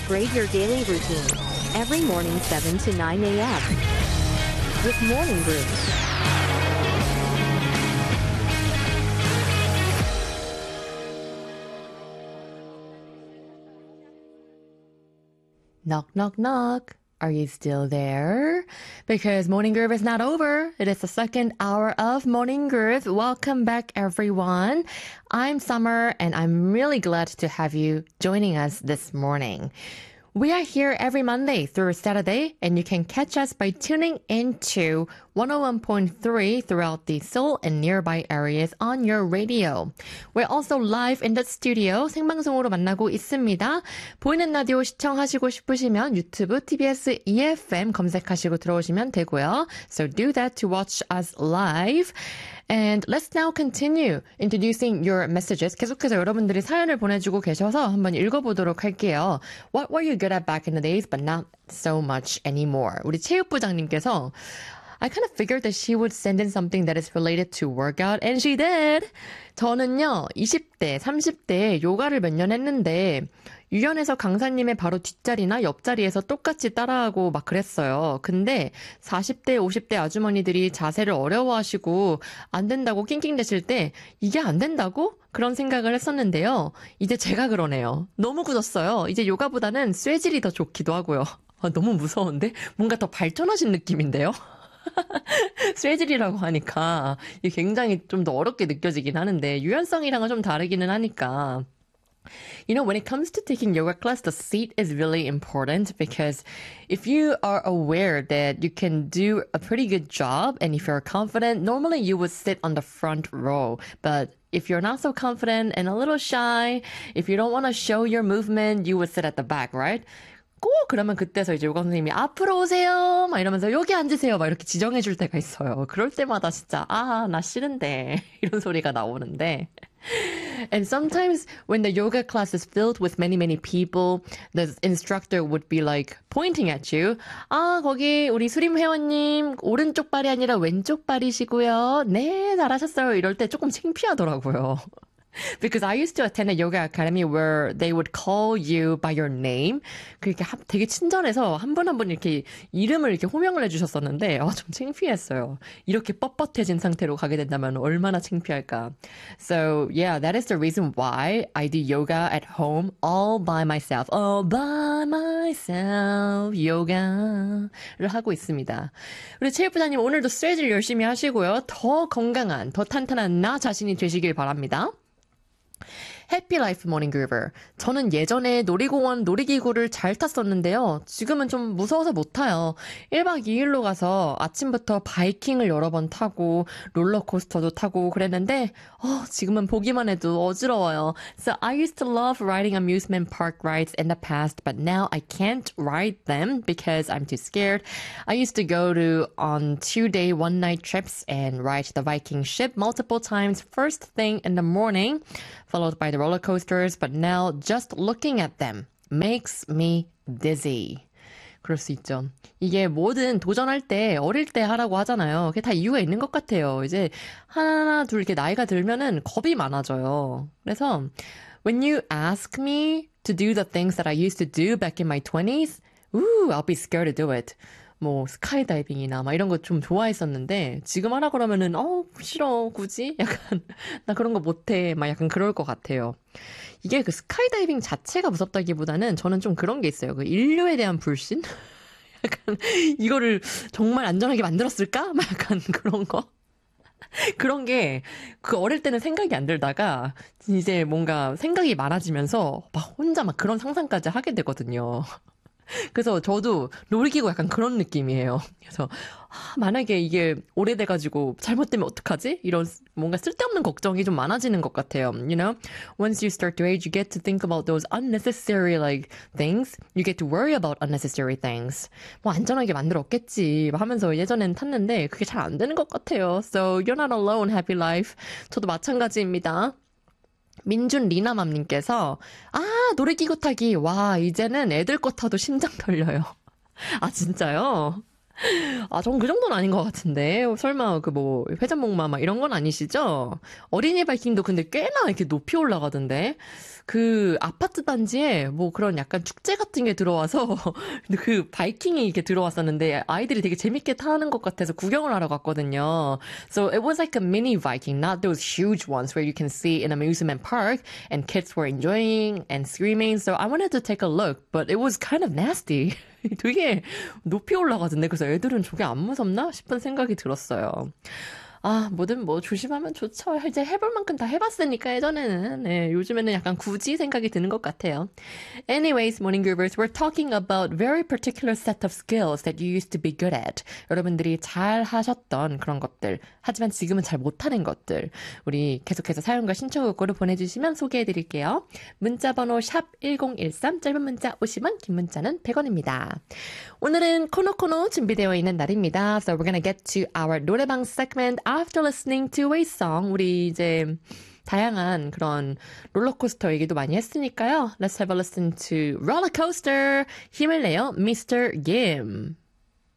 upgrade your daily routine. Every morning 7 to 9 a.m. with Morning Brew. Knock, knock, knock. Are you still there? Because Morning Groove is not over. It is the second hour of Morning Groove. Welcome back, everyone. I'm Summer, and I'm really glad to have you joining us this morning. We are here every Monday through Saturday, and you can catch us by tuning into 101.3 throughout the Seoul and nearby areas on your radio. We're also live in the studio, 생방송으로 만나고 있습니다. 보이는 라디오 시청하시고 싶으시면 유튜브 TBS EFM 검색하시고 들어오시면 되고요. So do that to watch us live. And let's now continue introducing your messages. 계속해서 여러분들이 사연을 보내주고 계셔서 한번 읽어보도록 할게요. What were you good at back in the days, but not so much anymore? 우리 체육부장님께서 I kind of figured that she would send in something that is related to workout, and she did. 저는요, 20대, 30대에 요가를 몇 년 했는데 유연해서 강사님의 바로 뒷자리나 옆자리에서 똑같이 따라하고 막 그랬어요. 근데 40대, 50대 아주머니들이 자세를 어려워하시고 안 된다고 낑낑대실 때 이게 안 된다고? 그런 생각을 했었는데요. 이제 제가 그러네요. 너무 굳었어요. 이제 요가보다는 쇠질이 더 좋기도 하고요. 너무 무서운데? 뭔가 더 발전하신 느낌인데요? 쇠질이라고 하니까 이게 굉장히 좀 더 어렵게 느껴지긴 하는데 유연성이랑은 좀 다르기는 하니까. You know, when it comes to taking yoga class, the seat is really important because if you are aware that you can do a pretty good job and if you're confident, normally you would sit on the front row. But if you're not so confident and a little shy, if you don't want to show your movement, you would sit at the back, right? 꼭 그러면 그때서 이제 요가 선생님이 앞으로 오세요 막 이러면서 여기 앉으세요 막 이렇게 지정해 줄 때가 있어요. 그럴 때마다 진짜 나 싫은데 이런 소리가 나오는데 And sometimes when the yoga class is filled with many, many people, the instructor would be like pointing at you. 거기 우리 수림 회원님 오른쪽 발이 아니라 왼쪽 발이시고요. 네, 잘하셨어요. 이럴 때 조금 창피하더라고요. Because I used to attend a yoga academy where they would call you by your name. 그렇게 되게 친절해서 한 분 한 분 이렇게 이름을 이렇게 호명을 해주셨었는데 좀 창피했어요. 이렇게 뻣뻣해진 상태로 가게 된다면 얼마나 창피할까. So yeah, that is the reason why I do yoga at home all by myself. All by myself yoga를 하고 있습니다. 우리 체육부장님 오늘도 스트레칭 열심히 하시고요. 더 건강한, 더 탄탄한 나 자신이 되시길 바랍니다. 해피라이프 모닝그루버. 저는 예전에 놀이공원 놀이기구를 잘 탔었는데요. 지금은 좀 무서워서 못 타요. 1박 2일로 가서 아침부터 바이킹을 여러 번 타고 롤러코스터도 타고 그랬는데 지금은 보기만 해도 어지러워요. So I used to love riding amusement park rides in the past, but now I can't ride them because I'm too scared. I used to go on 2-day, 1-night trips and ride the Viking ship multiple times first thing in the morning, followed by the roller coasters, but now just looking at them makes me dizzy. 그럴 수 있죠. 이게 뭐든 도전할 때 어릴 때 하라고 하잖아요. 그게 다 이유가 있는 것 같아요. 이제 하나 둘 이렇게 나이가 들면은 겁이 많아져요. 그래서 when you ask me to do the things that I used to do back in my 20s, I'll be scared to do it. 뭐 스카이다이빙이나 막 이런 거 좀 좋아했었는데 지금 하라 그러면은 싫어 굳이 약간 나 그런 거 못해 막 약간 그럴 것 같아요. 이게 그 스카이다이빙 자체가 무섭다기보다는 저는 좀 그런 게 있어요. 그 인류에 대한 불신? 약간 이거를 정말 안전하게 만들었을까? 막 약간 그런 거. 그런 게 그 어릴 때는 생각이 안 들다가 이제 뭔가 생각이 많아지면서 막 혼자 막 그런 상상까지 하게 되거든요. 그래서 저도 놀이기구 약간 그런 느낌이에요. 그래서 만약에 이게 오래돼가지고 잘못되면 어떡하지? 이런 뭔가 쓸데없는 걱정이 좀 많아지는 것 같아요. You know, once you start to age, you get to think about those unnecessary things. You get to worry about unnecessary things. 뭐 안전하게 만들었겠지 하면서 예전엔 탔는데 그게 잘 안 되는 것 같아요. So you're not alone, happy life. 저도 마찬가지입니다. 민준 리나맘님께서 놀이기구 타기 와 이제는 애들 거 타도 심장 떨려요. 진짜요? 전 그 정도는 아닌 것 같은데 설마 회전목마 막 이런 건 아니시죠? 어린이 바이킹도 근데 꽤나 이렇게 높이 올라가던데 그 아파트 단지에 뭐 그런 약간 축제 같은 게 들어와서 그 바이킹이 이렇게 들어왔었는데 아이들이 되게 재밌게 타는 것 같아서 구경을 하러 갔거든요. So it was like a mini Viking, not those huge ones where you can see in amusement park and kids were enjoying and screaming. So I wanted to take a look, but it was kind of nasty. 되게 높이 올라가던데 그래서 애들은 저게 안 무섭나 싶은 생각이 들었어요. 아, 뭐든 뭐 조심하면 좋죠. 이제 해볼 만큼 다 해봤으니까 예전에는. 네, 요즘에는 약간 굳이 생각이 드는 것 같아요. Anyways, morning groovers, we're talking about very particular set of skills that you used to be good at. 여러분들이 잘 하셨던 그런 것들, 하지만 지금은 잘 못하는 것들. 우리 계속해서 사연과 신청곡으로 보내주시면 소개해드릴게요. 문자번호 샵 1013, 짧은 문자 50원, 긴 문자는 100원입니다. 오늘은 코노코노 준비되어 있는 날입니다. So we're gonna get to our 노래방 segment after listening to a song. 우리 이제 다양한 그런 롤러코스터 얘기도 많이 했으니까요. Let's have a listen to Rollercoaster. 힘을 내요, Mr. Gim.